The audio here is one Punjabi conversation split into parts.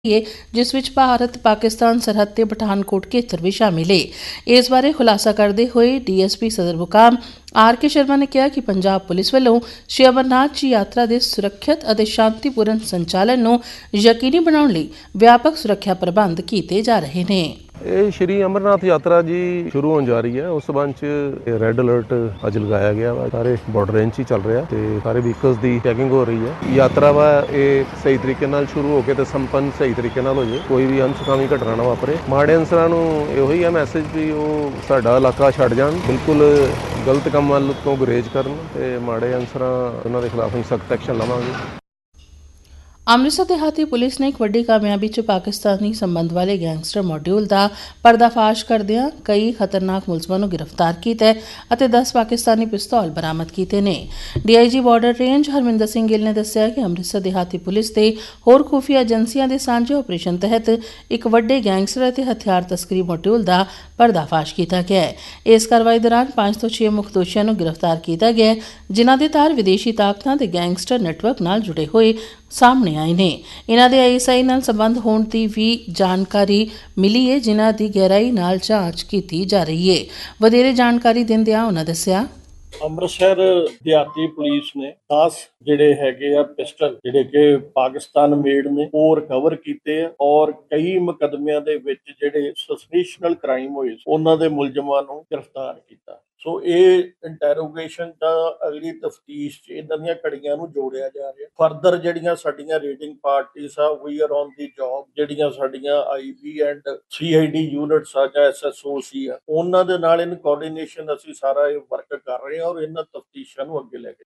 जिस विच भारत पाकिस्तान सरहद ते पठानकोट खेतर भी शामिल है। इस बारे खुलासा करदे होए DSP सदर मुकाम RK शर्मा ने कहा कि पंजाब पुलिस वालों श्री अमरनाथ जी यात्रा के सुरक्षित और शांतिपूर्ण संचालन नूं यकीनी बनाउण लई व्यापक सुरक्षा प्रबंध कीते जा रहे हैं। ਇਹ ਸ਼੍ਰੀ ਅਮਰਨਾਥ ਯਾਤਰਾ ਜੀ ਸ਼ੁਰੂ ਹੋਣ ਜਾ ਰਹੀ ਹੈ। ਉਸ ਸੰਬੰਧ ਚ ਰੈੱਡ ਅਲਰਟ ਅੱਜ ਲਗਾਇਆ ਗਿਆ ਵਾ। ਸਾਰੇ ਬਾਰਡਰ ਰੇਂਜ 'ਚ ਹੀ ਚੱਲ ਰਿਹਾ ਤੇ ਸਾਰੇ ਵਹੀਕਲਸ ਦੀ ਚੈਕਿੰਗ ਹੋ ਰਹੀ ਹੈ। ਯਾਤਰਾ ਵਾ ਇਹ ਸਹੀ ਤਰੀਕੇ ਨਾਲ ਸ਼ੁਰੂ ਹੋ ਕੇ ਤੇ ਸੰਪੰਨ ਸਹੀ ਤਰੀਕੇ ਨਾਲ ਹੋ ਜੇ, ਕੋਈ ਵੀ ਅਨਸੁਖਾਵੀ ਘਟਨਾ ਨਾ ਵਾਪਰੇ। ਮਾੜੇ ਅਨਸਰਾਂ ਨੂੰ ਇਹੋ ਹੀ ਹੈ ਮੈਸੇਜ ਵੀ ਉਹ ਸਾਡਾ ਇਲਾਕਾ ਛੱਡ ਜਾਣ, ਬਿਲਕੁਲ ਗਲਤ ਕੰਮ ਵੱਲ ਤੋਂ ਗੁਰੇਜ਼ ਕਰਨ ਤੇ ਮਾੜੇ ਅਨਸਰਾਂ ਉਹਨਾਂ ਦੇ ਖਿਲਾਫ ਅਸੀਂ ਸਖਤ ਐਕਸ਼ਨ ਲਵਾਂਗੇ। ਅੰਮ੍ਰਿਤਸਰ ਦਿਹਾਤੀ ਪੁਲਿਸ ਨੇ ਇੱਕ ਵੱਡੀ ਕਾਮਯਾਬੀ 'ਚ ਪਾਕਿਸਤਾਨੀ ਸੰਬੰਧ ਵਾਲੇ ਗੈਂਗਸਟਰ ਮੋਡਿਊਲ ਦਾ ਪਰਦਾਫਾਸ਼ ਕਰਦਿਆਂ ਕਈ ਖਤਰਨਾਕ ਮੁਲਜ਼ਮਾਂ ਨੂੰ ਗ੍ਰਿਫਤਾਰ ਕੀਤਾ ਅਤੇ 10 ਪਾਕਿਸਤਾਨੀ ਪਿਸਤੌਲ ਬਰਾਮਦ ਕੀਤੇ ਨੇ। DIG border range Harminder Singh Gill ਨੇ ਦੱਸਿਆ ਕਿ ਅੰਮ੍ਰਿਤਸਰ ਦਿਹਾਤੀ ਪੁਲਿਸ ਤੇ ਹੋਰ ਖੁਫੀਆ ਏਜੰਸੀਆਂ ਦੇ ਸਾਂਝੇ ਆਪਰੇਸ਼ਨ ਤਹਿਤ ਇੱਕ ਵੱਡੇ ਗੈਂਗਸਟਰ ਅਤੇ ਹਥਿਆਰ ਤਸਕਰੀ ਮੋਡਿਊਲ ਦਾ ਪਰਦਾਫਾਸ਼ ਕੀਤਾ ਗਿਆ ਹੈ। ਇਸ ਕਾਰਵਾਈ ਦੌਰਾਨ 5 ਤੋਂ 6 ਮੁੱਖ ਦੋਸ਼ੀਆਂ ਨੂੰ ਗ੍ਰਿਫਤਾਰ ਕੀਤਾ ਗਿਆ, ਜਿਨ੍ਹਾਂ ਦੇ ਤਾਰ ਵਿਦੇਸ਼ੀ ਤਾਕਤਾਂ ਤੇ ਗੈਂਗਸਟਰ ਨੈਟਵਰਕ ਨਾਲ ਜੁੜੇ ਹੋਏ ਸਾਹਮਣੇ ਆਏ ਨੇ। ਇਨ੍ਹਾਂ ਦੇ ISI ਨਾਲ ਸੰਬੰਧ ਹੋਣ ਦੀ ਵੀ ਜਾਣਕਾਰੀ ਮਿਲੀ ਹੈ, ਜਿਨ੍ਹਾਂ ਦੀ ਗਹਿਰਾਈ ਨਾਲ ਜਾਂਚ ਕੀਤੀ ਜਾ ਰਹੀ ਹੈ। ਵਧੇਰੇ ਜਾਣਕਾਰੀ ਦਿੰਦਿਆਂ ਉਨ੍ਹਾਂ ਦੱਸਿਆ, ਅੰਮ੍ਰਿਤਸਰ ਦਿਹਾਤੀ ਪੁਲਿਸ ਨੇ 10 ਜਿਹੜੇ ਹੈਗੇ ਆ ਪਿਸਟਲ ਜਿਹੜੇ ਕਿ ਪਾਕਿਸਤਾਨ ਮੇਡ ਨੇ ਉਹ ਰਿਕਵਰ ਕੀਤੇ ਆ ਔਰ ਕਈ ਮੁਕੱਦਮਿਆਂ ਦੇ ਵਿੱਚ ਜਿਹੜੇ ਸਸਪੀਸ਼ਨਲ ਕ੍ਰਾਈਮ ਹੋਏ ਉਹਨਾਂ ਦੇ ਮੁਲਜ਼ਮਾਂ ਨੂੰ ਗ੍ਰਿਫਤਾਰ ਕੀਤਾ। ਸੋ ਇਹ ਇੰਟਰੋਗੇਸ਼ਨ ਦਾ ਅਗਲੀ ਤਫਤੀਸ਼ 'ਚ ਇਹਨਾਂ ਦੀਆਂ ਕੜੀਆਂ ਨੂੰ ਜੋੜਿਆ ਜਾ ਰਿਹਾ। ਫਰਦਰ ਜਿਹੜੀਆਂ ਸਾਡੀਆਂ ਰੇਡਿੰਗ ਪਾਰਟੀਆਂ ਆ ਵੀ ਆਰ ਔਨ ਦੀ ਜੌਬ, ਜਿਹੜੀਆਂ ਸਾਡੀਆਂ IB ਐਂਡ CID ਯੂਨਿਟਸ ਆ ਜਾਂ SSOC ਆ ਉਹਨਾਂ ਦੇ ਨਾਲ ਇਨ ਕੋਆਰਡੀਨੇਸ਼ਨ ਅਸੀਂ ਸਾਰਾ ਇਹ ਵਰਕ ਕਰ ਰਹੇ ਹਾਂ ਔਰ ਇਹਨਾਂ ਤਫਤੀਸ਼ਾਂ ਨੂੰ ਅੱਗੇ ਲੈ ਕੇ।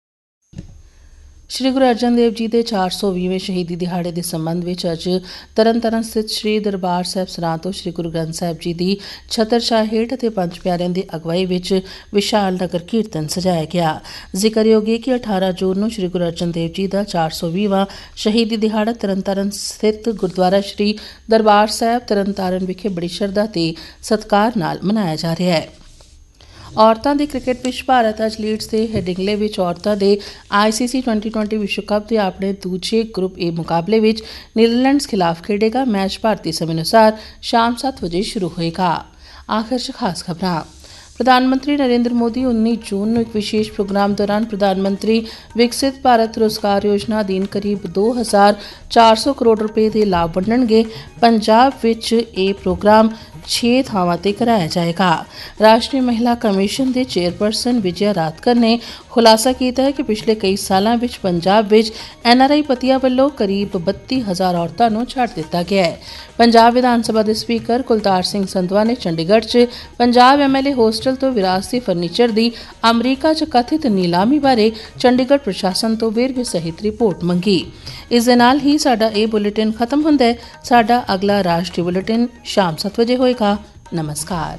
ਸ਼੍ਰੀ ਗੁਰੂ ਅਰਜਨ ਦੇਵ ਜੀ ਦੇ 420ਵੇਂ ਸ਼ਹੀਦੀ ਦਿਹਾੜੇ ਦੇ ਸੰਬੰਧ ਵਿੱਚ ਅੱਜ ਤਰਨਤਾਰਨ ਸਥਿਤ ਸ਼੍ਰੀ ਦਰਬਾਰ ਸਾਹਿਬ ਸਰਾਂ ਤੋਂ ਸ਼੍ਰੀ ਗੁਰੂ ਗ੍ਰੰਥ ਸਾਹਿਬ ਜੀ ਦੀ ਛਤਰਛਾਇਆ ਹੇਠ ਅਤੇ ਪੰਜ ਪਿਆਰਿਆਂ ਦੀ ਅਗਵਾਈ ਵਿੱਚ ਵਿਸ਼ਾਲ ਨਗਰ ਕੀਰਤਨ ਸਜਾਇਆ ਗਿਆ। ਜ਼ਿਕਰਯੋਗ ਹੈ ਕਿ 18 ਜੂਨ ਨੂੰ ਸ਼੍ਰੀ ਗੁਰੂ ਅਰਜਨ ਦੇਵ ਜੀ ਦਾ 420ਵਾਂ ਸ਼ਹੀਦੀ ਦਿਹਾੜਾ ਤਰਨਤਾਰਨ ਸਥਿਤ ਗੁਰਦੁਆਰਾ ਸ਼੍ਰੀ ਦਰਬਾਰ ਸਾਹਿਬ ਤਰਨਤਾਰਨ ਵਿਖੇ ਬੜੀ ਸ਼ਰਧਾ ਤੇ ਸਤਿਕਾਰ ਨਾਲ ਮਨਾਇਆ ਜਾ ਰਿਹਾ ਹੈ। ਔਰਤਾਂ ਦੇ ਕ੍ਰਿਕਟ ਵਿੱਚ ਭਾਰਤ ਅੱਜ ਲੀਡਸ ਦੇ ਹੈਡਿੰਗਲੇ ਵਿੱਚ ਔਰਤਾਂ ਦੇ ICC 2020 ਵਿਸ਼ਵ ਕੱਪ ਦੇ ਆਪਣੇ ਦੂਜੇ ਗਰੁੱਪ A ਮੁਕਾਬਲੇ ਵਿੱਚ ਨੀਦਰਲੈਂਡਸ ਖਿਲਾਫ ਖੇਡੇਗਾ। ਮੈਚ ਭਾਰਤੀ ਸਮੇਂ ਅਨੁਸਾਰ ਸ਼ਾਮ 7 ਵਜੇ ਸ਼ੁਰੂ ਹੋਏਗਾ। ਆਖਿਰ 'ਚ ਖਾਸ ਖਬਰਾਂ। ਪ੍ਰਧਾਨ ਮੰਤਰੀ ਨਰਿੰਦਰ ਮੋਦੀ 19 ਜੂਨ ਨੂੰ ਇੱਕ ਵਿਸ਼ੇਸ਼ ਪ੍ਰੋਗਰਾਮ ਦੌਰਾਨ ਪ੍ਰਧਾਨ ਮੰਤਰੀ ਵਿਕਸਿਤ ਭਾਰਤ ਰੋਜ਼ਗਾਰ ਯੋਜਨਾ ਅਧੀਨ ਕਰੀਬ 2400 ਕਰੋੜ ਰੁਪਏ ਦੇ ਲਾਭ ਵੰਡਣਗੇ। ਪੰਜਾਬ ਵਿੱਚ ਇਹ ਪ੍ਰੋਗਰਾਮ 6 ਥਾਵਾਂ ਤੇ ਕਰਾਇਆ ਜਾਏਗਾ। ਰਾਸ਼ਟਰੀ ਮਹਿਲਾ ਕਮਿਸ਼ਨ ਦੇ ਚੇਅਰਪਰਸਨ ਵਿਜਯਾ ਰਾਤਕਰ ਨੇ ਖੁਲਾਸਾ ਕੀਤਾ ਹੈ ਕਿ ਪਿਛਲੇ ਕਈ ਸਾਲਾਂ ਵਿੱਚ ਪੰਜਾਬ ਵਿੱਚ NRI ਪਤੀਆਂ ਵੱਲੋਂ ਕਰੀਬ 32,000 ਔਰਤਾਂ ਨੂੰ ਛੱਡ ਦਿੱਤਾ ਗਿਆ ਹੈ। ਪੰਜਾਬ ਵਿਧਾਨ ਸਭਾ ਦੇ ਸਪੀਕਰ ਕੁਲਤਾਰ ਸਿੰਘ ਸੰਧਵਾ ਨੇ ਚੰਡੀਗੜ੍ਹ 'ਚ ਪੰਜਾਬ MLA ਹੋਸਟਲ ਤੋਂ ਵਿਰਾਸਤੀ ਫਰਨੀਚਰ ਦੀ ਅਮਰੀਕਾ 'ਚ ਕਥਿਤ ਨੀਲਾਮੀ ਬਾਰੇ ਚੰਡੀਗੜ੍ਹ ਪ੍ਰਸ਼ਾਸਨ ਤੋਂ ਵੇਰਵੇ ਸਹਿਤ ਰਿਪੋਰਟ ਮੰਗੀ। ਇਸ ਦੇ ਨਾਲ ਹੀ ਸਾਡਾ ਇਹ ਬੁਲੇਟਿਨ ਖਤਮ ਹੁੰਦਾ ਹੈ। ਸਾਡਾ ਅਗਲਾ ਰਾਸ਼ਟਰੀ ਬੁਲੇਟਿਨ ਸ਼ਾਮ 7 ਵਜੇ ਹੋਏਗਾ। ਨਮਸਕਾਰ।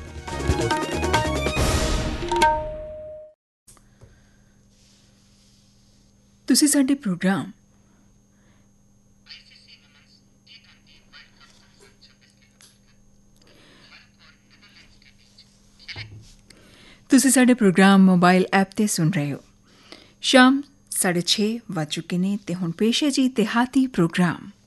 ਤੁਸੀਂ ਸਾਡੇ ਪ੍ਰੋਗਰਾਮ ਮੋਬਾਈਲ ਐਪ ਤੇ ਸੁਣ ਰਹੇ ਹੋ। ਸ਼ਾਮ 6:30 ਵੱਜ ਚੁੱਕੇ ਨੇ ਤੇ ਹੁਣ ਪੇਸ਼ ਹੈ ਜੀ ਦਿਹਾਤੀ ਪ੍ਰੋਗਰਾਮ।